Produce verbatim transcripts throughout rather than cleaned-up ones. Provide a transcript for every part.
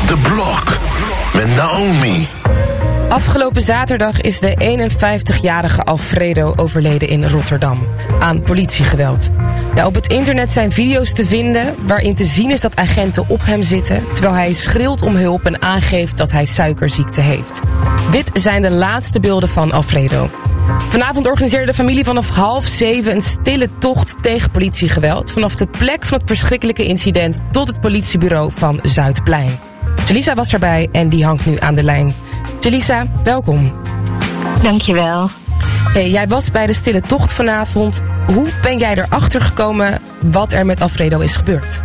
The Block met Naomi. Afgelopen zaterdag is de eenenvijftigjarige Alfredo overleden in Rotterdam aan politiegeweld. Ja, op het internet zijn video's te vinden waarin te zien is dat agenten op hem zitten, terwijl hij schreeuwt om hulp en aangeeft dat hij suikerziekte heeft. Dit zijn de laatste beelden van Alfredo. Vanavond organiseerde de familie vanaf half zeven een stille tocht tegen politiegeweld, vanaf de plek van het verschrikkelijke incident tot het politiebureau van Zuidplein. Jelisa was erbij en die hangt nu aan de lijn. Jelisa, welkom. Dankjewel. Hey, jij was bij de stille tocht vanavond. Hoe ben jij erachter gekomen wat er met Alfredo is gebeurd?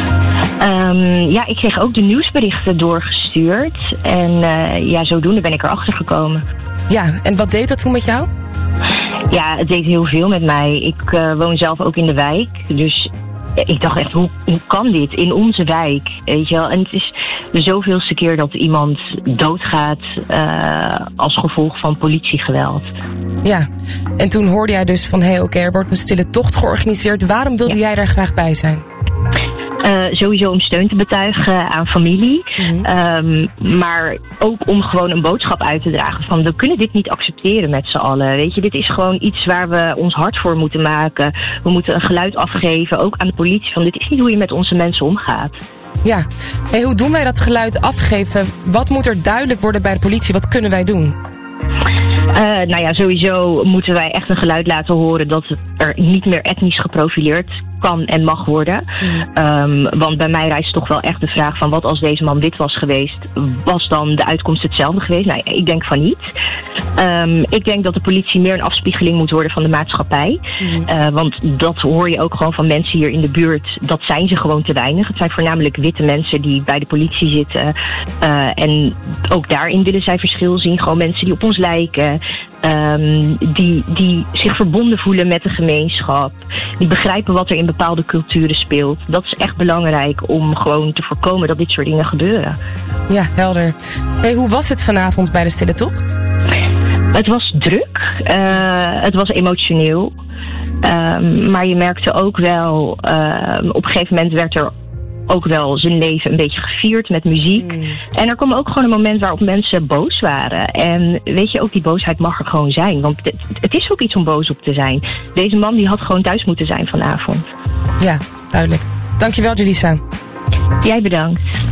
Um, ja, ik kreeg ook de nieuwsberichten doorgestuurd. En uh, ja, zodoende ben ik erachter gekomen. Ja, en wat deed dat toen met jou? Ja, het deed heel veel met mij. Ik uh, woon zelf ook in de wijk. Dus ik dacht echt, hoe, hoe kan dit in onze wijk? Weet je wel? En het is de zoveelste keer dat iemand doodgaat uh, als gevolg van politiegeweld. Ja, en toen hoorde jij dus van, hé, hey, oké, okay, er wordt een stille tocht georganiseerd. Waarom wilde ja. jij daar graag bij zijn? Uh, sowieso om steun te betuigen aan familie. Mm-hmm. Um, maar ook om gewoon een boodschap uit te dragen van we kunnen dit niet accepteren met z'n allen. Weet je, dit is gewoon iets waar we ons hard voor moeten maken. We moeten een geluid afgeven, ook aan de politie, van dit is niet hoe je met onze mensen omgaat. Ja, hey, hoe doen wij dat geluid afgeven? Wat moet er duidelijk worden bij de politie? Wat kunnen wij doen? Uh, nou ja, sowieso moeten wij echt een geluid laten horen dat er niet meer etnisch geprofileerd kan en mag worden. Mm. Um, want bij mij rijst toch wel echt de vraag van wat als deze man wit was geweest, was dan de uitkomst hetzelfde geweest? Nou, ik denk van niet. Um, ik denk dat de politie meer een afspiegeling moet worden van de maatschappij. Mm. Uh, want dat hoor je ook gewoon van mensen hier in de buurt. Dat zijn ze gewoon te weinig. Het zijn voornamelijk witte mensen die bij de politie zitten. Uh, en ook daarin willen zij verschil zien. Gewoon mensen die op ons lijken. Um, die, die zich verbonden voelen met de gemeenschap. Die begrijpen wat er in bepaalde culturen speelt. Dat is echt belangrijk om gewoon te voorkomen dat dit soort dingen gebeuren. Ja, helder. Hey, hoe was het vanavond bij de stille tocht? Het was druk. Uh, het was emotioneel. Um, maar je merkte ook wel, uh, op een gegeven moment werd er ook wel zijn leven een beetje gevierd met muziek. Mm. En er kwam ook gewoon een moment waarop mensen boos waren. En weet je, ook die boosheid mag er gewoon zijn. Want het, het is ook iets om boos op te zijn. Deze man die had gewoon thuis moeten zijn vanavond. Ja, duidelijk. Dankjewel, Jelisa. Jij bedankt.